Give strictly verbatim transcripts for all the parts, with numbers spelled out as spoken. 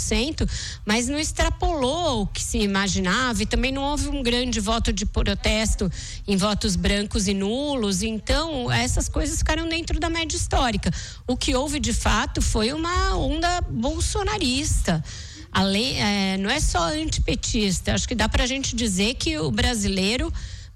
cento, mas não extrapolou o que se imaginava e também não houve um grande voto de protesto em votos brancos e nulos. Então, essas coisas ficaram dentro da média histórica. O que houve, de fato, foi uma onda bolsonarista. Além, é, não é só antipetista, acho que dá para a gente dizer que o brasileiro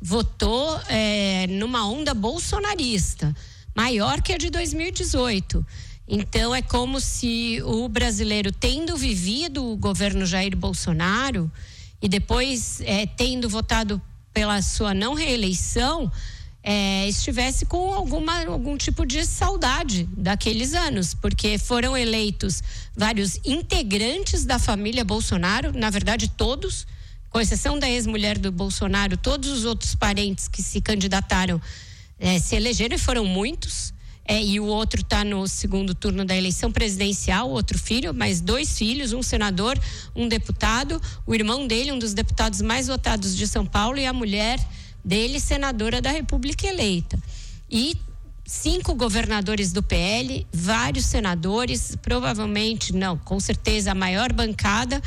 votou é, numa onda bolsonarista, maior que a de dois mil e dezoito. Então é como se o brasileiro, tendo vivido o governo Jair Bolsonaro e depois é, tendo votado pela sua não reeleição, É, estivesse com alguma, algum tipo de saudade daqueles anos, porque foram eleitos vários integrantes da família Bolsonaro, na verdade todos, com exceção da ex-mulher do Bolsonaro, todos os outros parentes que se candidataram é, se elegeram, e foram muitos, é, e o outro está no segundo turno da eleição presidencial, outro filho, mais dois filhos, um senador, um deputado, o irmão dele, um dos deputados mais votados de São Paulo, e a mulher dele, senadora da República eleita. E cinco governadores do P L, vários senadores, provavelmente, não, com certeza a maior bancada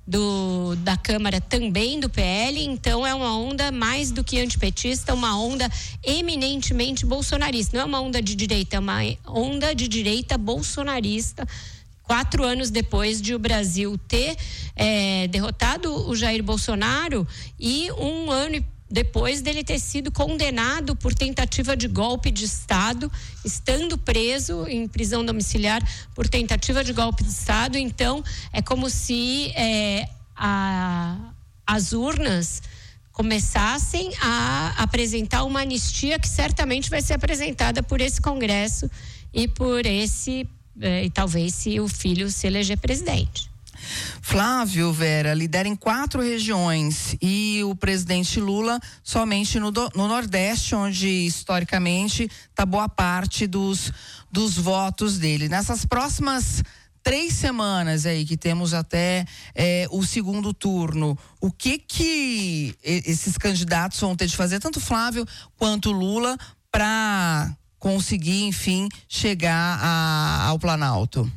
do, da Câmara também do P L. Então é uma onda mais do que antipetista, uma onda eminentemente bolsonarista. Não é uma onda de direita, é uma onda de direita bolsonarista. Quatro anos depois de o Brasil ter é, derrotado o Jair Bolsonaro e um ano e depois dele ter sido condenado por tentativa de golpe de Estado, estando preso em prisão domiciliar por tentativa de golpe de Estado. Então, é como se é, a, as urnas começassem a apresentar uma anistia que certamente vai ser apresentada por esse Congresso e por esse, é, e talvez se o filho se eleger presidente. Flávio, Vera, lidera em quatro regiões e o presidente Lula somente no, do, no Nordeste, onde historicamente está boa parte dos, dos votos dele. Nessas próximas três semanas aí que temos até é, o segundo turno, o que que esses candidatos vão ter de fazer, tanto Flávio quanto Lula, para conseguir, enfim, chegar a, ao Planalto?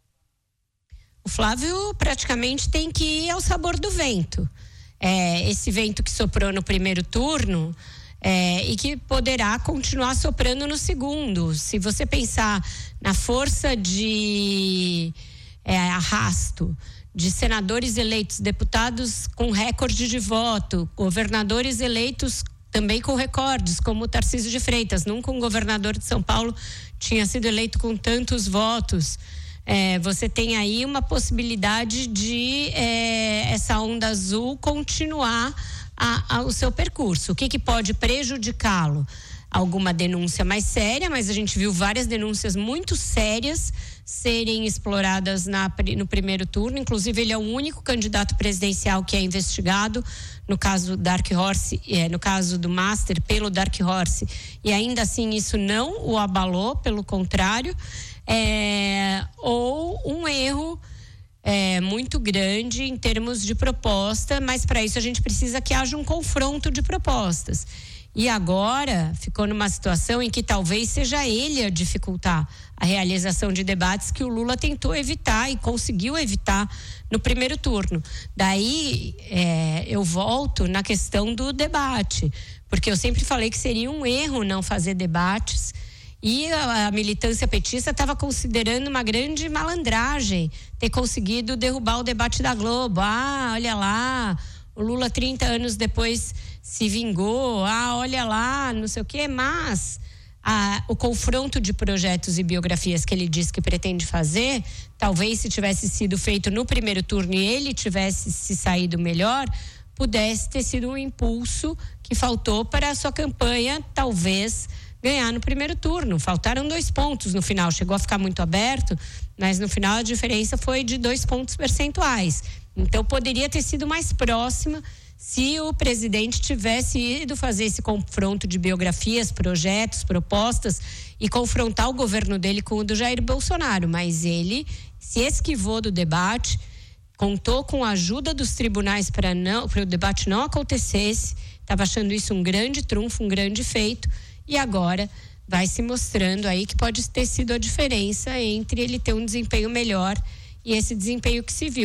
O Flávio praticamente tem que ir ao sabor do vento. É, esse vento que soprou no primeiro turno é, e que poderá continuar soprando no segundo. Se você pensar na força de é, arrasto de senadores eleitos, deputados com recorde de voto, governadores eleitos também com recordes, como o Tarcísio de Freitas. Nunca um governador de São Paulo tinha sido eleito com tantos votos. É, você tem aí uma possibilidade de é, essa onda azul continuar a, a, o seu percurso. O que, que pode prejudicá-lo? Alguma denúncia mais séria, mas a gente viu várias denúncias muito sérias serem exploradas na, no primeiro turno. Inclusive, ele é o único candidato presidencial que é investigado no caso Dark Horse, é, no caso do Master, pelo Dark Horse, e ainda assim isso não o abalou, pelo contrário. É, ou um erro é, muito grande em termos de proposta, mas para isso a gente precisa que haja um confronto de propostas. E agora ficou numa situação em que talvez seja ele a dificultar a realização de debates que o Lula tentou evitar e conseguiu evitar no primeiro turno. Daí é, eu volto na questão do debate, porque eu sempre falei que seria um erro não fazer debates. E a, a militância petista estava considerando uma grande malandragem ter conseguido derrubar o debate da Globo. Ah, olha lá, o Lula trinta anos depois se vingou. Ah, olha lá, não sei o quê. Mas a, o confronto de projetos e biografias que ele diz que pretende fazer, talvez se tivesse sido feito no primeiro turno e ele tivesse se saído melhor, pudesse ter sido um impulso que faltou para a sua campanha, talvez, ganhar no primeiro turno. Faltaram dois pontos no final, chegou a ficar muito aberto, mas no final a diferença foi de dois pontos percentuais. Então poderia ter sido mais próxima se o presidente tivesse ido fazer esse confronto de biografias, projetos, propostas e confrontar o governo dele com o do Jair Bolsonaro, mas ele se esquivou do debate, contou com a ajuda dos tribunais para não, para o debate não acontecesse, estava achando isso um grande trunfo, um grande feito. E agora vai se mostrando aí que pode ter sido a diferença entre ele ter um desempenho melhor e esse desempenho que se viu.